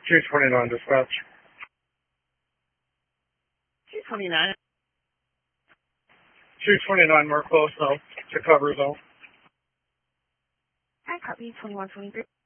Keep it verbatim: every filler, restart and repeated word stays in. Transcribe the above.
two twenty-nine dispatch. two twenty-nine. two twenty-nine, we're close now to cover zone. I copy twenty-one twenty-three.